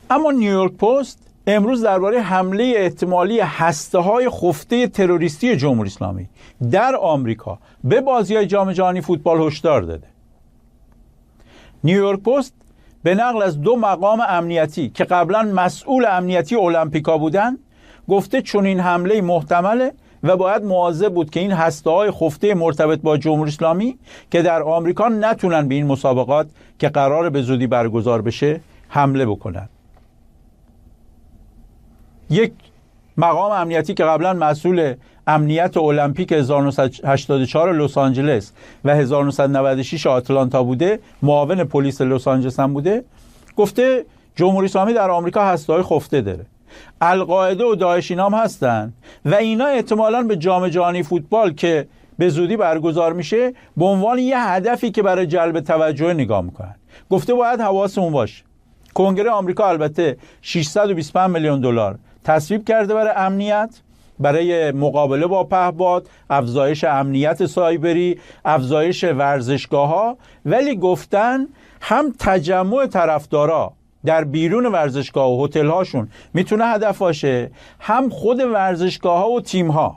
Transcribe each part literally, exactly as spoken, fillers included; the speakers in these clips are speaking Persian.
اما نیویورک پست امروز درباره حمله احتمالی هسته‌های خفته تروریستی جمهوری اسلامی در آمریکا به بازی‌های جام جهانی فوتبال هشدار داده. نیویورک پست به نقل از دو مقام امنیتی که قبلا مسئول امنیتی المپیکا بودن گفته چون این حمله محتمله و باید مواظب بود که این هسته‌های خفته مرتبط با جمهوری اسلامی که در آمریکا نتونن به این مسابقات که قرار به زودی برگزار بشه حمله بکنن. یک مقام امنیتی که قبلا مسئول امنیت المپیک هزار و نهصد و هشتاد و چهار لس آنجلس و هزار و نهصد و نود و شش آتلانتا بوده، معاون پلیس لس آنجلس هم بوده، گفته جمهوری اسلامی در آمریکا هسته‌های خفته داره. القاعده و داعش اینا هم هستن و اینا احتمالاً به جام جهانی فوتبال که به زودی برگزار میشه به عنوان یه هدفی که برای جلب توجه نگاه میکنن. گفته باید حواسمون باشه. کنگره آمریکا البته ششصد و بیست و پنج میلیون دلار تصویب کرده برای امنیت، برای مقابله با پهپاد، افزایش امنیت سایبری، افزایش ورزشگاه‌ها، ولی گفتن هم تجمع طرفدارا در بیرون ورزشگاه و هتل‌هاشون میتونه هدف باشه، هم خود ورزشگاه‌ها و تیم‌ها.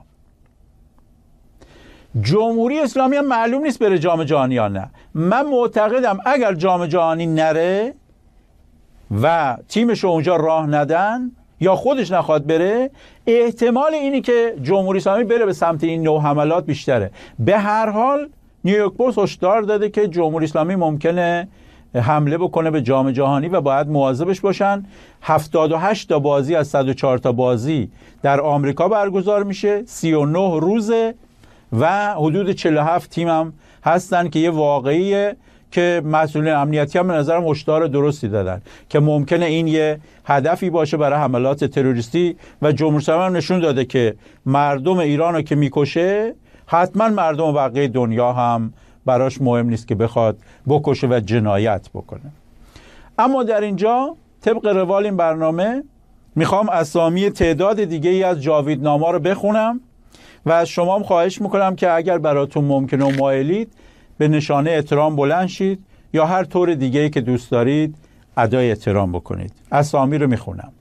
جمهوری اسلامی هم معلوم نیست بره جام جهانی یا نه. من معتقدم اگر جام جهانی نره و تیمش اونجا راه ندن یا خودش نخواد بره، احتمال اینی که جمهوری اسلامی بره به سمت این نوع حملات بیشتره. به هر حال نیویورک پست هشدار داده که جمهوری اسلامی ممکنه حمله بکنه به جام جهانی و باید مواظبش باشن. هفتاد و هشت تا بازی از صد و چهار تا بازی در آمریکا برگزار میشه، سی و نه روزه و حدود چهل و هفت تیم هم هستن که یه واقعیه که مسئولین امنیتی هم به نظرم هشدار درستی دادن که ممکنه این یه هدفی باشه برای حملات تروریستی و جمهوری اسلامی هم نشون داده که مردم ایران رو که میکشه حتما مردم بقیه دنیا هم براش مهم نیست که بخواد بکشه و جنایت بکنه. اما در اینجا طبق روال این برنامه میخوام اسامی تعداد دیگه ای از جاویدنامه‌ها رو بخونم و از شما هم خواهش میکنم که اگر براتون ممکنه و مایلید به نشانه احترام بلند شید یا هر طور دیگه‌ای که دوست دارید ادای احترام بکنید. اسامی رو میخونم.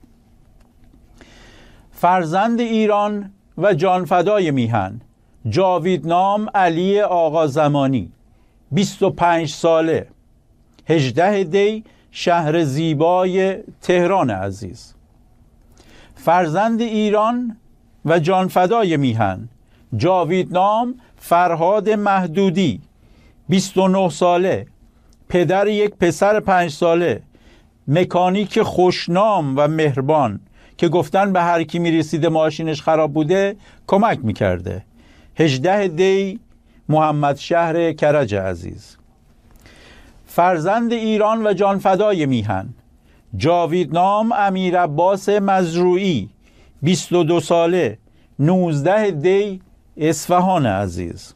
فرزند ایران و جانفدای میهن جاویدنام علی آقا زمانی، بیست و پنج ساله، هجده دی، شهر زیبای تهران عزیز. فرزند ایران و جانفدای میهن جاویدنام فرهاد محدودی، بیست و نه ساله، پدر یک پسر پنج ساله، مکانیک خوشنام و مهربان که گفتن به هر کی میرسیده ماشینش خراب بوده کمک میکرده. هجده دی، محمد شهر کرج عزیز. فرزند ایران و جانفدای میهن جاویدنام امیر عباس مزروعی، بیست و دو ساله، نوزده دی، اصفهان عزیز.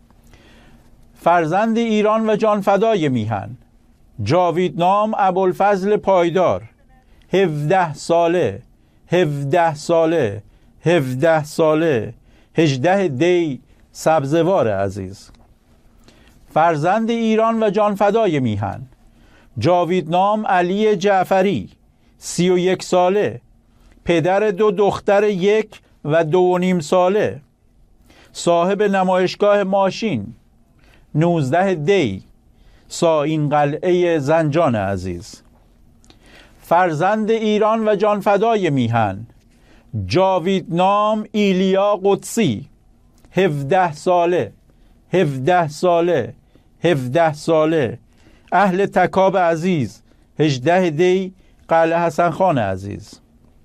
فرزند ایران و جانفدای میهن جاویدنام ابوالفضل پایدار، هفده ساله، هفده ساله، هفده ساله، هجده دی، سبزوار عزیز. فرزند ایران و جانفدای میهن جاویدنام علی جعفری، سی و یک ساله، پدر دو دختر یک و دو و نیم ساله، صاحب نمایشگاه ماشین، نوزده دی، ساین قلعه زنجان عزیز. فرزند ایران و جانفدای میهن جاویدنام ایلیا قدسی، هفده ساله، هفده ساله، هفده ساله، اهل تکاب عزیز، هجده دی، قلعه حسن خان عزیز.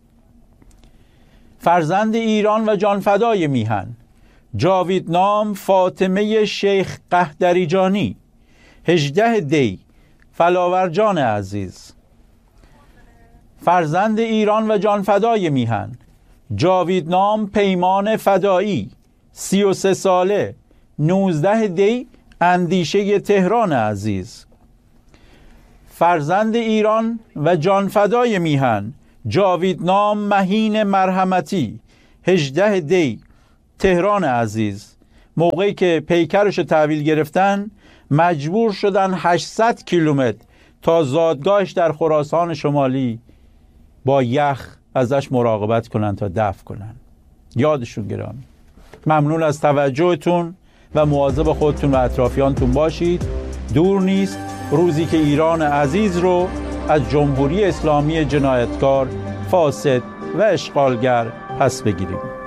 فرزند ایران و جانفدای میهن جاویدنام فاطمه شیخ قهدریجانی، هجده دی، فلاورجان عزیز. فرزند ایران و جانفدای میهن جاویدنام پیمان فدایی، سی و سه ساله، نوزده دی، اندیشه تهران عزیز. فرزند ایران و جانفدای میهن جاویدنام مهین مرحمتی، هجده دی، تهران عزیز. موقعی که پیکرش تحویل گرفتن مجبور شدن هشتصد کیلومتر تا زادگاهش در خراسان شمالی با یخ ازش مراقبت کنن تا دفع کنن. یادشون گرامی. ممنون از توجهتون و مواظب خودتون و اطرافیانتون باشید. دور نیست روزی که ایران عزیز رو از جمهوری اسلامی جنایتکار، فاسد و اشغالگر پس بگیریم.